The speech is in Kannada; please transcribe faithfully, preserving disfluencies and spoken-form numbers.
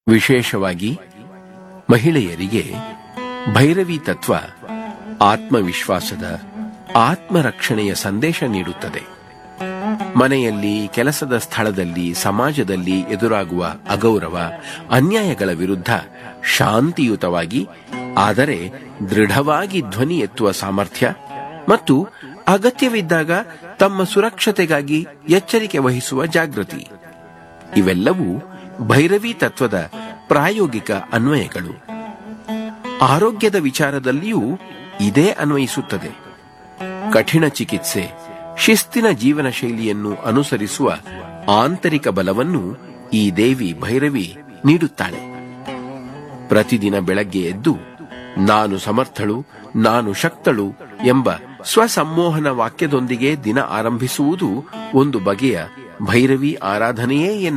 ವಿಶೇಷವಾಗಿ ಮಹಿಳೆಯರಿಗೆ ಭೈರವಿ ತತ್ವ ಆತ್ಮವಿಶ್ವಾಸದ, ಆತ್ಮರಕ್ಷಣೆಯ ಸಂದೇಶ ನೀಡುತ್ತದೆ. ಮನೆಯಲ್ಲಿ, ಕೆಲಸದ ಸ್ಥಳದಲ್ಲಿ, ಸಮಾಜದಲ್ಲಿ ಎದುರಾಗುವ ಅಗೌರವ, ಅನ್ಯಾಯಗಳ ವಿರುದ್ಧ ಶಾಂತಿಯುತವಾಗಿ ಆದರೆ ದೃಢವಾಗಿ ಧ್ವನಿ ಎತ್ತುವ ಸಾಮರ್ಥ್ಯ ಮತ್ತು ಅಗತ್ಯವಿದ್ದಾಗ ತಮ್ಮ ಸುರಕ್ಷತೆಗಾಗಿ ಎಚ್ಚರಿಕೆ ವಹಿಸುವ ಜಾಗೃತಿ ಇವೆಲ್ಲವೂ ಭೈರವಿ ತತ್ವದ ಪ್ರಾಯೋಗಿಕ ಅನ್ವಯಗಳು. ಆರೋಗ್ಯದ ವಿಚಾರದಲ್ಲಿಯೂ ಇದೇ ಅನ್ವಯಿಸುತ್ತದೆ. ಕಠಿಣ ಚಿಕಿತ್ಸೆ, ಶಿಸ್ತಿನ ಜೀವನ ಶೈಲಿಯನ್ನು ಅನುಸರಿಸುವ ಆಂತರಿಕ ಬಲವನ್ನು ಈ ದೇವಿ ಭೈರವಿ ನೀಡುತ್ತಾಳೆ. ಪ್ರತಿದಿನ ಬೆಳಗ್ಗೆ ಎದ್ದು ನಾನು ಸಮರ್ಥಳು, ನಾನು ಶಕ್ತಳು ಎಂಬ ಸ್ವಸಮ್ಮೋಹನ ವಾಕ್ಯದೊಂದಿಗೆ ದಿನ ಆರಂಭಿಸುವುದು ಒಂದು ಬಗೆಯ ಭೈರವಿ ಆರಾಧನೆಯೇ